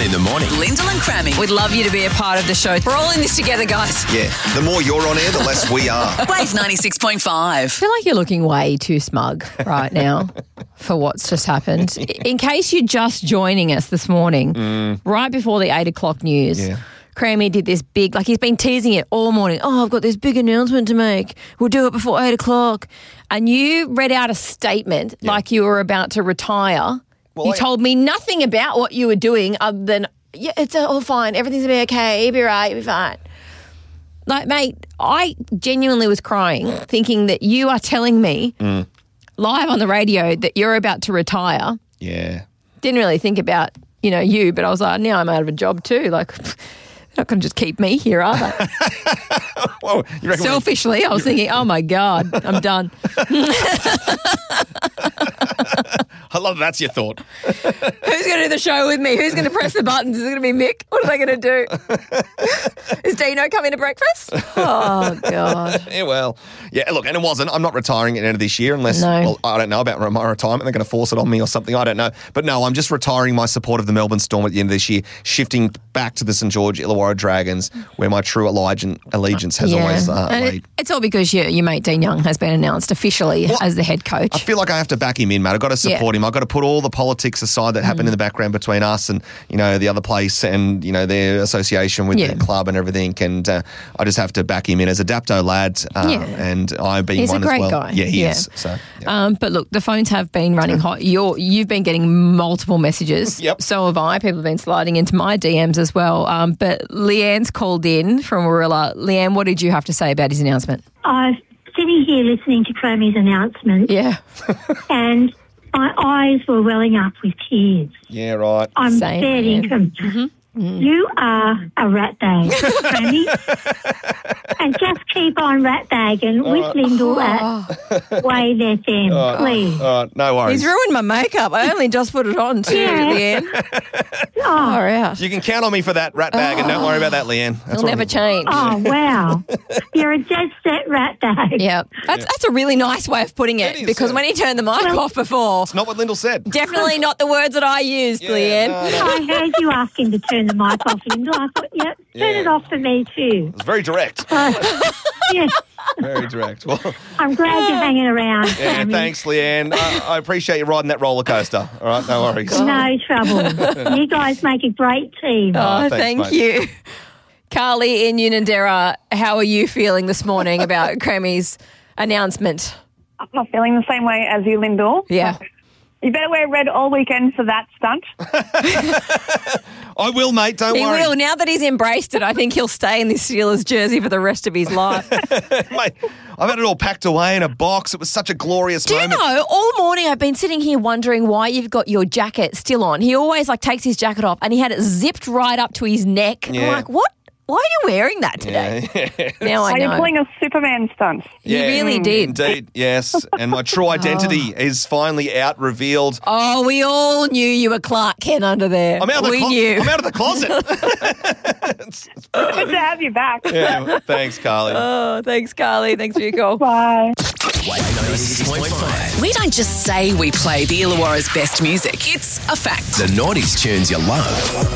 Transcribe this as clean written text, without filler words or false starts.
in the morning. Lyndall and Crammie. We'd love you to be a part of the show. We're all in this together, guys. Yeah, the more you're on air, the less we are. Wave 96.5. I feel like you're looking way too smug right now for what's just happened. In case you're just joining us this morning, right before the 8 o'clock news, Crammie did this big, he's been teasing it all morning. Oh, I've got this big announcement to make. We'll do it before 8 o'clock. And you read out a statement like you were about to retire. Well, you told me nothing about what you were doing other than, it's all fine. Everything's going to be okay. You'll be right. You'll be fine. Mate, I genuinely was crying thinking that you are telling me live on the radio that you're about to retire. Yeah. Didn't really think about, you, but I was like, now I'm out of a job too. They're not going to just keep me here, are they? Well, you reckon Selfishly, I was thinking, oh, my God, I'm done. I love that's your thought. Who's going to do the show with me? Who's going to press the buttons? Is it going to be Mick? What are they going to do? Is Dino coming to breakfast? Oh, God. Yeah, well, yeah, look, and it wasn't. I'm not retiring at the end of this year unless, No. I don't know about my retirement. They're going to force it on me or something. I don't know. But no, I'm just retiring my support of the Melbourne Storm at the end of this year, shifting back to the St. George Illawarra Dragons, where my true allegiance has always laid. It's all because your mate Dean Young has been announced officially as the head coach. I feel like I have to back him in, mate. I've got to support him. I've got to put all the politics aside that happened in the background between us and, the other place and, their association with the club and everything. And I just have to back him in as a Dapto lad. And I've been He's one a great as well. guy. Yeah, he is. So, but look, the phones have been running hot. You've been getting multiple messages. Yep. So have I. People have been sliding into my DMs as well. But Leanne's called in from Warilla. Leanne, what did you have to say about his announcement? I was sitting here listening to Crammie's announcement. Yeah. And my eyes were welling up with tears. Yeah, right. I'm Same, fair man. income. You are a rat bag, Crammie. And just keep on rat bagging with Lyndall at Wave FM, please. No worries. He's ruined my makeup. I only just put it on too, Yeah. Leanne. Far out. You can count on me for that rat bag, and don't worry about that, Leanne. That's It'll what never I'm- change. Oh, wow. You're a dead set rat bag. Yeah. That's a really nice way of putting it, It is, because yeah. when he turned the mic off before, It's not what Lyndall said. definitely not the words that I used, Leanne. No. I heard you asking to turn the mic off, Lyndall. I thought, turn it off for me too. It's very direct. Yeah, Very direct. Well, I'm glad you're hanging around, yeah, Crammie. thanks, Leanne. I appreciate you riding that roller coaster. All right, no worries. No trouble. You guys make a great team. Oh, thanks, thank mate. you. Carly in Unanderra, how are you feeling this morning about Crammie's announcement? I'm not feeling the same way as you, Lyndall. Yeah. You better wear red all weekend for that stunt. I will, mate. Don't He worry. will. Now that he's embraced it, I think he'll stay in this Steelers jersey for the rest of his life. Mate, I've had it all packed away in a box. It was such a glorious Do you moment. know, all morning I've been sitting here wondering why you've got your jacket still on. He always takes his jacket off and he had it zipped right up to his neck. Yeah. I'm like, what? Why are you wearing that today? Now I Are you know. pulling a Superman stunt? He really did. Indeed, yes. And my true identity is finally out, revealed. Oh, we all knew you were Clark Kent under there. I'm out of the we knew. I'm out of the closet. Good to have you back. Yeah, thanks, Carly. Oh, thanks, Carly. Thanks for your call. Bye. Wave 96.5. We don't just say we play the Illawarra's best music. It's a fact. The noughties tunes you love.